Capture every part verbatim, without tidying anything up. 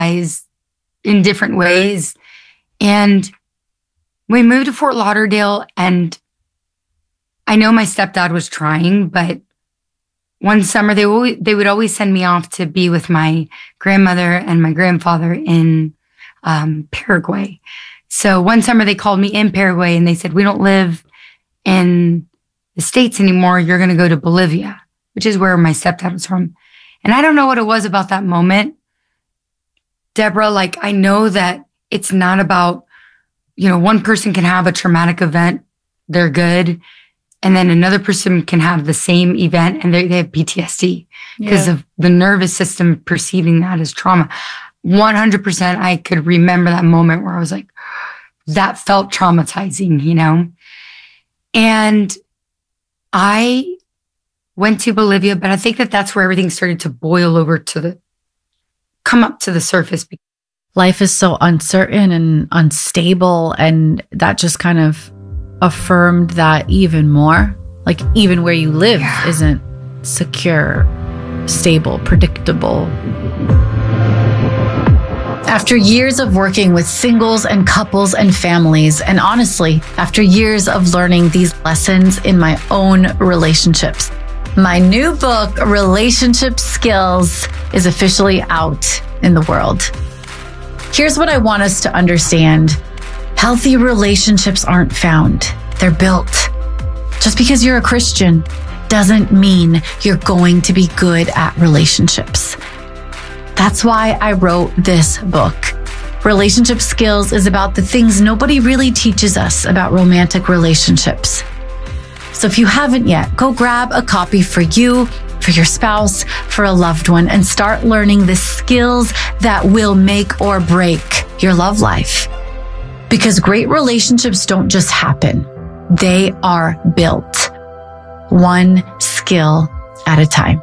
in different ways. And we moved to Fort Lauderdale, and I know my stepdad was trying, but one summer they always, they would always send me off to be with my grandmother and my grandfather in um, Paraguay. So one summer they called me in Paraguay and they said, we don't live in the States anymore. You're going to go to Bolivia, which is where my stepdad was from. And I don't know what it was about that moment, Deborah. Like, I know that it's not about, you know, one person can have a traumatic event, they're good. And then another person can have the same event and they, they have P T S D because yeah. of the nervous system perceiving that as trauma. one hundred percent I could remember that moment where I was like, that felt traumatizing, you know? And I went to Bolivia, but I think that that's where everything started to boil over to the, come up to the surface. Life is so uncertain and unstable, and that just kind of affirmed that even more. Like, even where you live yeah. isn't secure, stable, predictable. After years of working with singles and couples and families, and honestly, after years of learning these lessons in my own relationships, my new book, Relationship Skills, is officially out in the world. Here's what I want us to understand. Healthy relationships aren't found, they're built. Just because you're a Christian doesn't mean you're going to be good at relationships. That's why I wrote this book. Relationship Skills is about the things nobody really teaches us about romantic relationships. So if you haven't yet, go grab a copy for you, for your spouse, for a loved one, and start learning the skills that will make or break your love life. Because great relationships don't just happen. They are built, one skill at a time.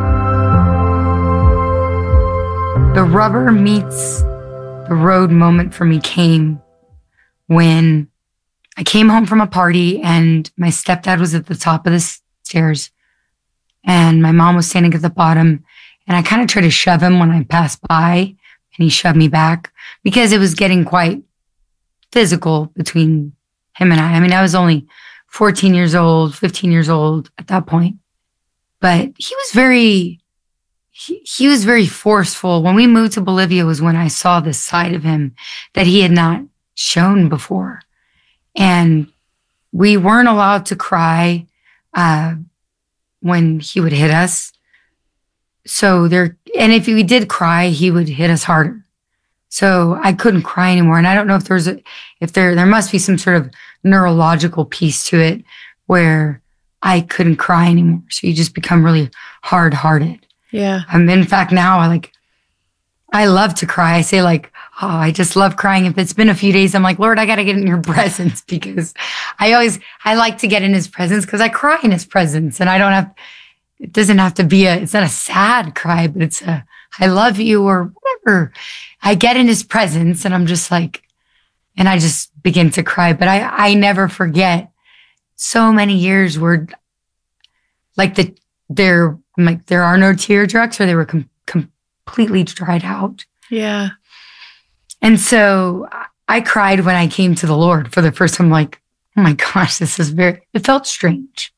The rubber meets the road moment for me came when I came home from a party and my stepdad was at the top of the stairs and my mom was standing at the bottom, and I kind of tried to shove him when I passed by and he shoved me back because it was getting quite physical between him and I. I mean, I was only fourteen years old, fifteen years old at that point, but he was very, he, he was very forceful. When we moved to Bolivia was when I saw this side of him that he had not shown before. And we weren't allowed to cry, uh, when he would hit us. So there, and if we did cry, he would hit us harder. So I couldn't cry anymore. And I don't know if there's a, if there, there must be some sort of neurological piece to it where I couldn't cry anymore. So you just become really hard hearted. Yeah. Um, in fact, now I like, I love to cry. I say like, oh, I just love crying. If it's been a few days, I'm like, Lord, I got to get in your presence because I always, I like to get in his presence because I cry in his presence and I don't have, it doesn't have to be a, it's not a sad cry, but it's a, I love you or whatever. I get in his presence and I'm just like, and I just begin to cry. But I, I never forget so many years where like the, there, like there are no tear ducts or they were com- completely dried out. Yeah. And so I cried when I came to the Lord for the first time, like, oh my gosh, this is very, it felt strange.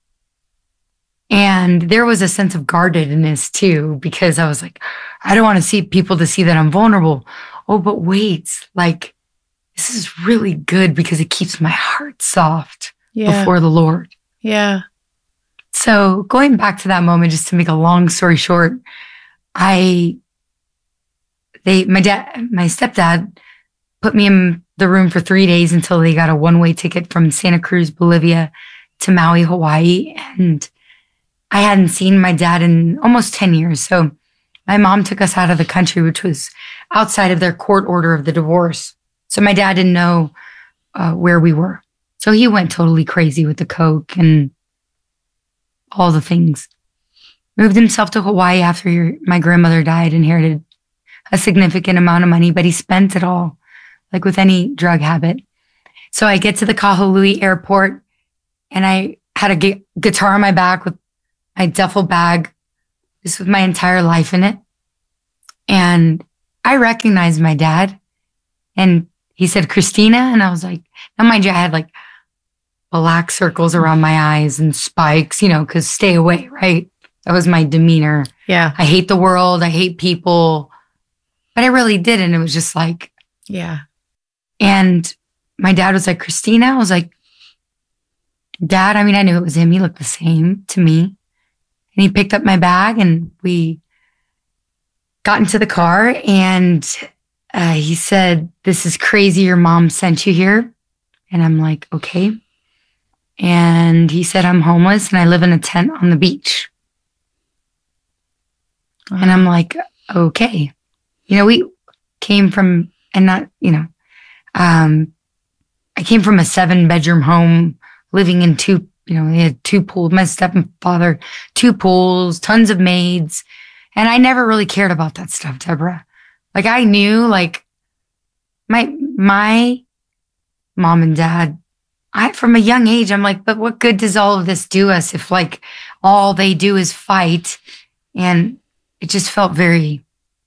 And there was a sense of guardedness too, because I was like, I don't want to see people to see that I'm vulnerable. Oh, but wait, like, this is really good because it keeps my heart soft yeah. before the Lord. Yeah. So going back to that moment, just to make a long story short, I, they, my dad, my stepdad put me in the room for three days until they got a one-way ticket from Santa Cruz, Bolivia to Maui, Hawaii. And I hadn't seen my dad in almost ten years. So my mom took us out of the country, which was outside of their court order of the divorce. So my dad didn't know uh, where we were. So he went totally crazy with the coke and all the things. Moved himself to Hawaii after your, my grandmother died, inherited a significant amount of money, but he spent it all, like with any drug habit. So I get to the Kahului airport and I had a gu- guitar on my back with my duffel bag, just with my entire life in it. And I recognized my dad, and he said, Christina. And I was like, now mind you, I had like black circles around my eyes and spikes, you know, because stay away, right? That was my demeanor. Yeah. I hate the world. I hate people. But I really didn't. It was just like, yeah. And my dad was like, Christina. I was like, Dad, I mean, I knew it was him. He looked the same to me. And he picked up my bag and we got into the car, and uh, he said, this is crazy. Your mom sent you here. And I'm like, okay. And he said, I'm homeless and I live in a tent on the beach. Uh-huh. And I'm like, okay. You know, we came from, and not, you know, um, I came from a seven bedroom home living in two, you know, we had two pools, my stepfather, two pools, tons of maids. And I never really cared about that stuff, Deborah. Like I knew like my, my mom and dad, I, from a young age, I'm like, but what good does all of this do us if like all they do is fight? And it just felt very,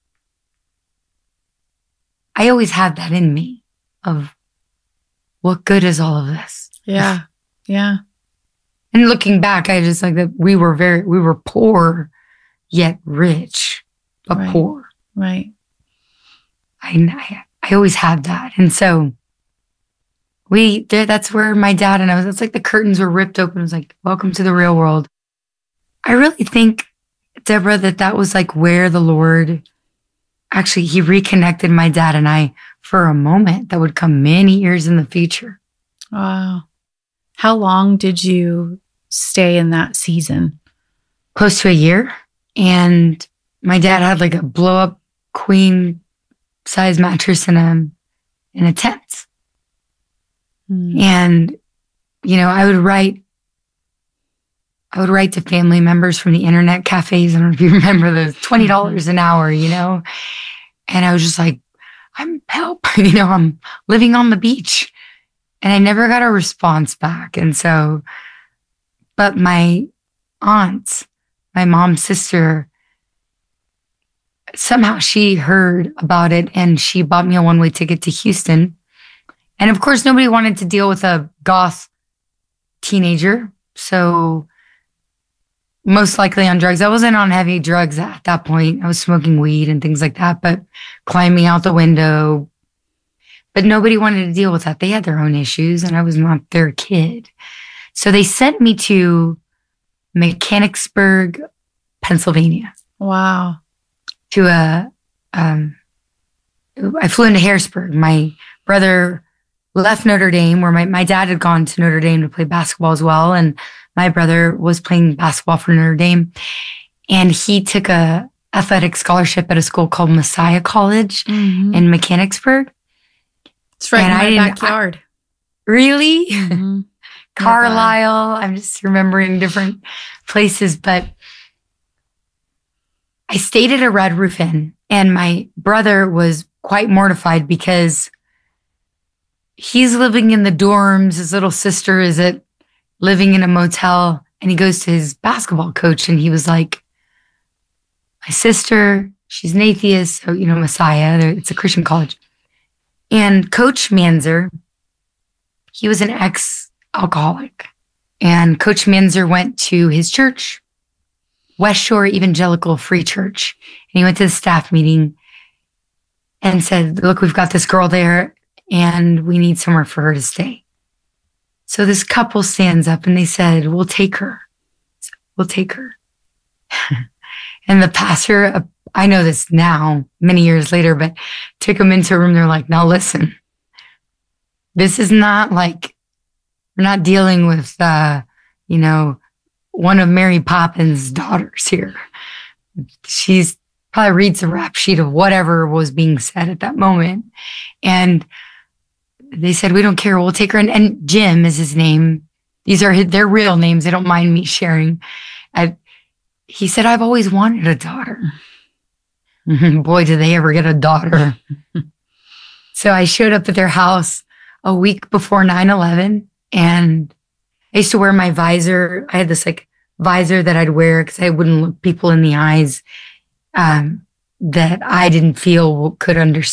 I always had that in me of what good is all of this? Yeah. Yeah. And looking back, I just like that we were very, we were poor, yet rich, but right. poor. Right. I, I, I always had that. And so we, there, that's where my dad and I was, it's like the curtains were ripped open. It was like, welcome to the real world. I really think, Deborah, that that was like where the Lord, actually, he reconnected my dad and I for a moment that would come many years in the future. Wow. How long did you stay in that season? Close to a year. And my dad had like a blow up queen size mattress in a, in a tent. Mm. And, you know, I would write, I would write to family members from the internet cafes. I don't know if you remember those, twenty dollars mm-hmm. an hour, you know? And I was just like, I'm help, you know, I'm living on the beach. And I never got a response back. And so, but my aunt, my mom's sister, somehow she heard about it and she bought me a one-way ticket to Houston. And of course, nobody wanted to deal with a goth teenager. So most likely on drugs. I wasn't on heavy drugs at that point. I was smoking weed and things like that, but climbing out the window. But nobody wanted to deal with that. They had their own issues and I was not their kid. So they sent me to Mechanicsburg, Pennsylvania. Wow. To a, um, I flew into Harrisburg. My brother left Notre Dame, where my, my dad had gone to Notre Dame to play basketball as well. And my brother was playing basketball for Notre Dame. And he took a athletic scholarship at a school called Messiah College mm-hmm. in Mechanicsburg. It's right and in my backyard. I, really? Mm-hmm. Carlisle. I'm just remembering different places, but I stayed at a Red Roof Inn and my brother was quite mortified because he's living in the dorms. His little sister is at living in a motel, and he goes to his basketball coach and he was like, my sister, she's an atheist. So, you know, Messiah, it's a Christian college. And Coach Manzer, he was an ex-alcoholic. And Coach Manzer went to his church, West Shore Evangelical Free Church. And he went to the staff meeting and said, look, we've got this girl there and we need somewhere for her to stay. So this couple stands up and they said, we'll take her. We'll take her. And the pastor, I know this now, many years later, but took them into a room. They're like, now listen, this is not like, we're not dealing with, uh, you know, one of Mary Poppins' daughters here. She's probably reads a rap sheet of whatever was being said at that moment. And they said, we don't care. We'll take her. And, and Jim is his name. These are his, their real names. They don't mind me sharing. I, he said, I've always wanted a daughter. Boy, did they ever get a daughter. So I showed up at their house a week before nine eleven. And I used to wear my visor. I had this like visor that I'd wear because I wouldn't look people in the eyes. Um, that I didn't feel could understand.